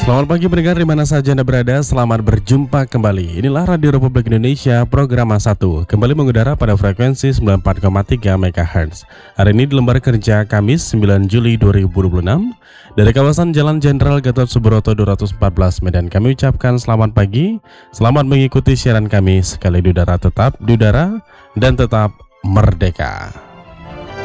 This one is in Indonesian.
Selamat pagi pendengar di mana saja Anda berada, selamat berjumpa kembali. Inilah Radio Republik Indonesia, program A1, kembali mengudara pada frekuensi 94,3 MHz. Hari ini di lembar kerja Kamis 9 Juli 2026, dari kawasan Jalan Jenderal Gatot Subroto 214 Medan, kami ucapkan selamat pagi, selamat mengikuti siaran kami sekali di udara, tetap di udara, dan tetap merdeka.